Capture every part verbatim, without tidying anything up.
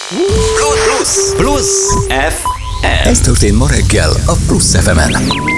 Plusz, plusz, ef em. Ez történt ma reggel a Plusz ef emen.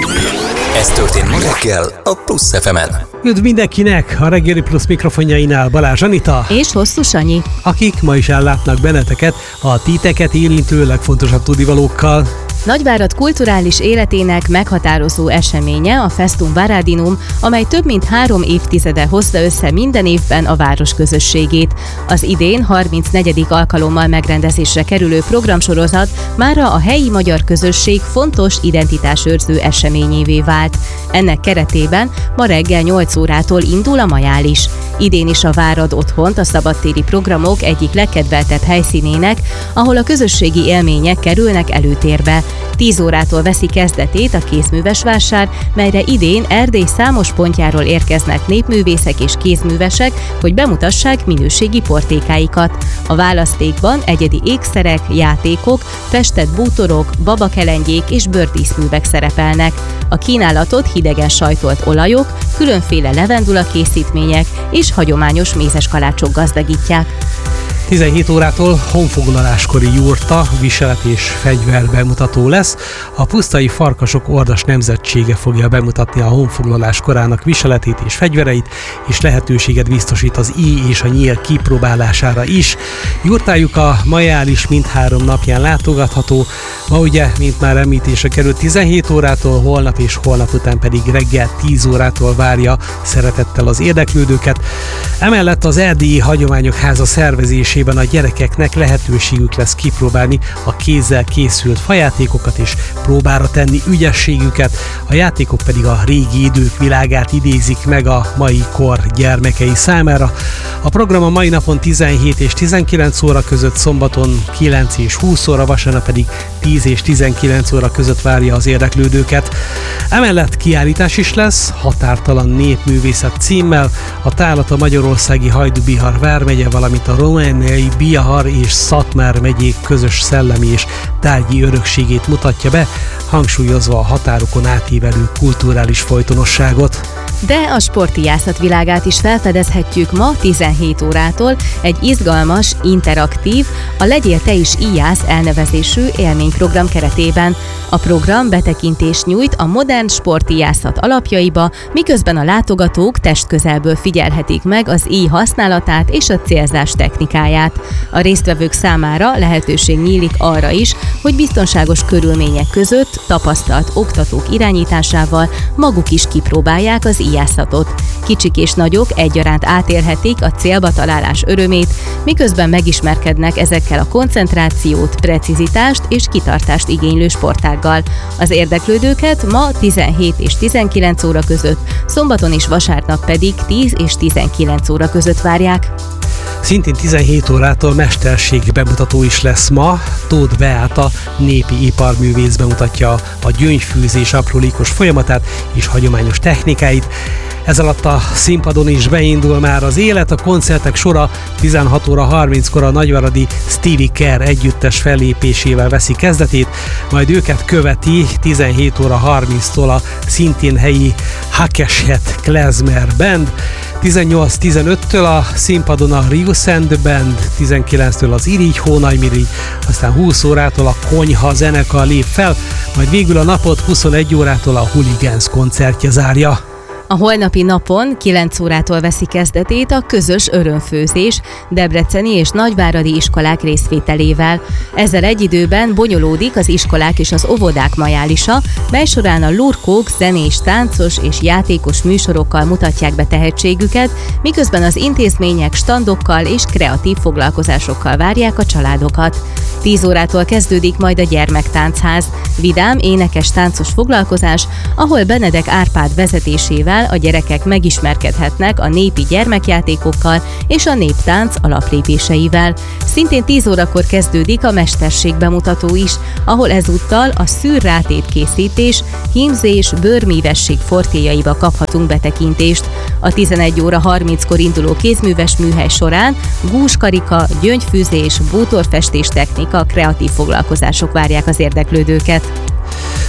Ez történt ma reggel a Plusz ef emen. Üdv mindenkinek! A reggeli Plusz mikrofonjainál Balázs Anita és Hosszú Sanyi, akik ma is ellátnak benneteket a titeket érintő legfontosabb tudivalókkal. Nagyvárad kulturális életének meghatározó eseménye a Festum Varadinum, amely több mint három évtizede hozza össze minden évben a város közösségét. Az idén harmincnegyedik alkalommal megrendezésre kerülő programsorozat mára a helyi magyar közösség fontos identitásőrző eseményévé vált. Ennek keretében ma reggel nyolc órától indul a majális. Idén is a Várad otthont a szabadtéri programok egyik legkedveltebb helyszínének, ahol a közösségi élmények kerülnek előtérbe. tíz órától veszi kezdetét a kézműves vásár, melyre idén Erdély számos pontjáról érkeznek népművészek és kézművesek, hogy bemutassák minőségi portékáikat. A választékban egyedi ékszerek, játékok, festett bútorok, babakelengyék és bőrdíszművek szerepelnek. A kínálatot hidegen sajtolt olajok, különféle levendula készítmények és hagyományos mézes kalácsok gazdagítják. tizenhét órától honfoglaláskori jurta, viselet és fegyver bemutató lesz. A pusztai farkasok ordas nemzetsége fogja bemutatni a honfoglalás korának viseletét és fegyvereit, és lehetőséget biztosít az íj és a nyíl kipróbálására is. Jurtájuk a majális mindhárom napján látogatható. Ma ugye, mint már említésre került, tizenhét órától, holnap és holnap után pedig reggel tíz órától várja szeretettel az érdeklődőket. Emellett az Erdélyi Hagyományok Háza szervezésében a gyerekeknek lehetőségük lesz kipróbálni a kézzel készült fajátékokat és próbára tenni ügyességüket, a játékok pedig a régi idők világát idézik meg a mai kor gyermekei számára. A program a mai napon tizenhét és tizenkilenc óra között, szombaton kilenc és húsz óra, vasárnap pedig tíz és tizenkilenc óra között várja az érdeklődőket. Emellett kiállítás is lesz, Határtalan népművészet címmel. A tárlat a magyarországi Hajdú-Bihar vármegye, valamint a romániai Bihar és Szatmár megyék közös szellemi és tárgyi örökségét mutatja be, hangsúlyozva a határokon átívelő kulturális folytonosságot. De a sportijászat világát is felfedezhetjük ma tizenhét órától egy izgalmas, interaktív, a Legyél te is íjász elnevezésű élményprogram keretében. A program betekintést nyújt a modern sportijászat alapjaiba, miközben a látogatók testközelből figyelhetik meg az íj használatát és a célzás technikáját. A résztvevők számára lehetőség nyílik arra is, hogy biztonságos körülmények között tapasztalt oktatók irányításával maguk is kipróbálják az íjászatot. Kicsik és nagyok egyaránt átélhetik a célba találás örömét, miközben megismerkednek ezekkel a koncentrációt, precizitást és kitartást igénylő sportággal. Az érdeklődőket ma tizenhét és tizenkilenc óra között, szombaton és vasárnap pedig tíz és tizenkilenc óra között várják. Szintén tizenhét órától mesterség bemutató is lesz ma. Tóth Beáta népi iparművész bemutatja a gyöngyfűzés aprólékos folyamatát és hagyományos technikáit. Ez alatt a színpadon is beindul már az élet, a koncertek sora tizenhat óra harminckor a nagyváradi Stevie Care együttes fellépésével veszi kezdetét, majd őket követi tizenhét óra harminctól a szintén helyi Hakeshet Klezmer Band, tizennyolc tizenöttől a színpadon a Rius and Band, tizenkilenctől az Irigy Hónajmirigy, aztán húsz órától a Konyha zenekar lép fel, majd végül a napot huszonegy órától a Hooligans koncertje zárja. A holnapi napon kilenc órától veszi kezdetét a közös örömfőzés debreceni és nagyváradi iskolák részvételével. Ezzel egy időben bonyolódik az iskolák és az óvodák majálisa, mely során a lurkók zenés, táncos és játékos műsorokkal mutatják be tehetségüket, miközben az intézmények standokkal és kreatív foglalkozásokkal várják a családokat. tíz órától kezdődik majd a gyermektánchaz, vidám, énekes táncos foglalkozás, ahol Benedek Árpád vezetésével a gyerekek megismerkedhetnek a népi gyermekjátékokkal és a néptánc alaplépéseivel. Szintén tíz órakor kezdődik a mesterség bemutató is, ahol ezúttal a szűrrátét készítés, hímzés, bőrmívesség fortéjaiba kaphatunk betekintést. A tizenegy óra harminckor induló kézműves műhely során gúzskarika, gyöngyfűzés, bútorfestés technika, kreatív foglalkozások várják az érdeklődőket.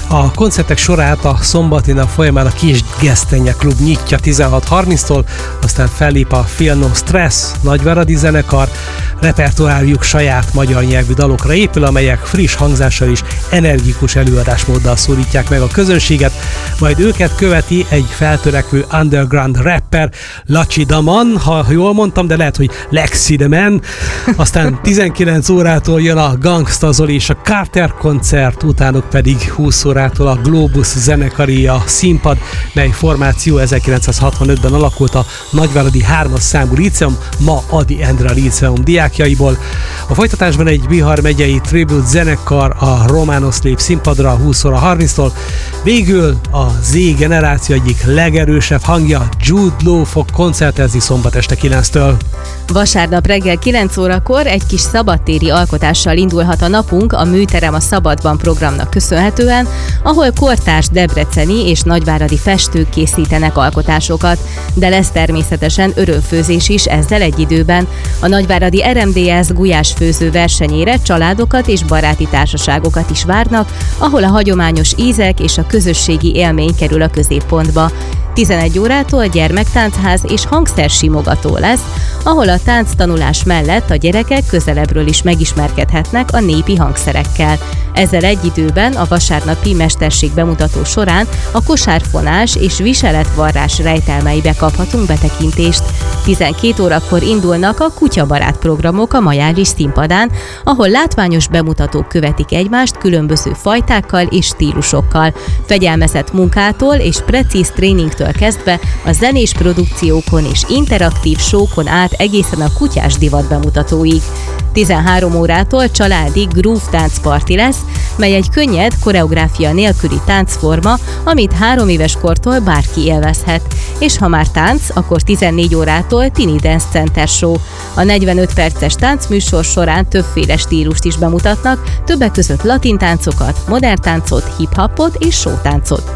A koncertek sorát a szombati nap folyamán a Kisgesztenye Klub nyitja tizenhat harminctól, aztán fellép a Feel No Stress nagyváradi zenekar, repertoárjuk saját magyar nyelvű dalokra épül, amelyek friss hangzással és energikus előadásmóddal szólítják meg a közönséget, majd őket követi egy feltörekvő underground rapper, Laci Daman, ha jól mondtam, de lehet, hogy Lexi the Man. Aztán tizenkilenc órától jön a Gangsta Zoli és a Carter koncert, utánuk pedig húsz órától a Globus zenekari a színpad, mely formáció ezerkilencszázhatvanötben alakult a nagyváradi hármas számú líceum, ma Ady Endre líceum diákjaiból. A folytatásban egy Bihar megyei tribute zenekar a Romános lép színpadra húsz óra harminctól. Végül a Z generáció egyik legerősebb hangja, Jude Law fog koncertezni szombat este kilenctől. Vasárnap reggel kilenc órakor egy kis szabadtéri alkotással indulhat a napunk a Műterem a Szabadban programnak köszönhetően, ahol kortárs debreceni és nagyváradi festők készítenek alkotásokat, de lesz természetesen örömfőzés is ezzel egy időben. A nagyváradi er em dé es gulyásfőző versenyére családokat és baráti társaságokat is várnak, ahol a hagyományos ízek és a közösségi élmény kerül a középpontba. tizenegy órától gyermektánchaz és hangszersimogató lesz, ahol a tánctanulás mellett a gyerekek közelebbről is megismerkedhetnek a népi hangszerekkel. Ezzel egy időben a vasárnapi mesterség bemutató során a kosárfonás és viseletvarrás rejtelmeibe kaphatunk betekintést. tizenkét órakor indulnak a kutyabarát programok a Majális színpadán, ahol látványos bemutatók követik egymást különböző fajtákkal és stílusokkal. Fegyelmezett munkától és precíz tréningtől kezdve a zenés produkciókon és interaktív show-kon át egészen a kutyás divat bemutatóig. tizenhárom órától családi groove táncparti lesz, mely egy könnyed, koreográfia nélküli táncforma, amit három éves kortól bárki élvezhet. És ha már tánc, akkor tizennégy órától Tini Dance Center Show. A negyvenöt perces táncműsor során többféle stílust is bemutatnak, többek között latin táncokat, modern táncot, hip-hopot és showtáncot.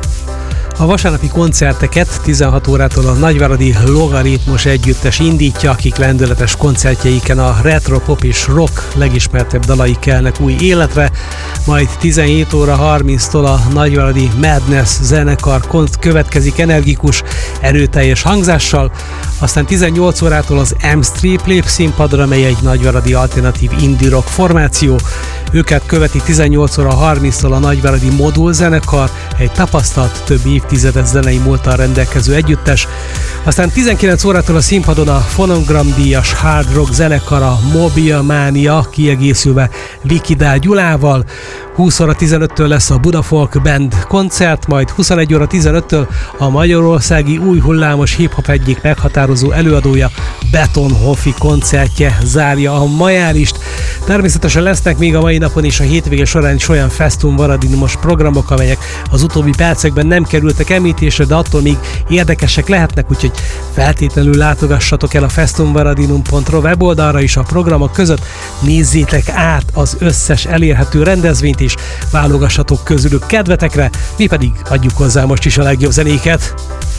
A vasárnapi koncerteket tizenhat órától a nagyváradi Logaritmus együttes indítja, akik lendületes koncertjeiken a retro pop és rock legismertebb dalai kelnek új életre, majd tizenhét óra harminctól a nagyváradi Madness zenekar következik energikus, erőteljes hangzással, aztán tizennyolc órától az M Street lép színpadra, mely egy nagyváradi alternatív indie rock formáció. Őket követi tizennyolc óra harminctól a nagyváradi Modul zenekar, egy tapasztalt, több évtizedes zenei múlttal rendelkező együttes. Aztán tizenkilenc órától a színpadon a Fonogram díjas hard rock zenekar, a Mobil Mania, kiegészülve Likidál Gyulával. húsz óra tizenöttől lesz a Buda Folk Band koncert, majd huszonegy óra tizenöttől a magyarországi új hullámos hip-hop egyik meghatározó előadója, Betonhoffi koncertje zárja a Majálist. Természetesen lesznek még a mai napon és a hétvége során is olyan Festum Varadinumos programok, amelyek az utóbbi percekben nem kerültek említésre, de attól még érdekesek lehetnek, úgyhogy feltétlenül látogassatok el a festumvaradinum pont ro weboldalra is a programok között, nézzétek át az összes elérhető rendezvényt és válogassatok közülük kedvetekre, mi pedig adjuk hozzá most is a legjobb zenéket.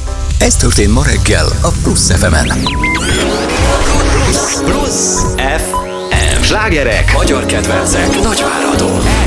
Ez történt ma reggel a Plusz ef emen. Plusz ef em. Slágerek, magyar kedvencek, nagyváradó.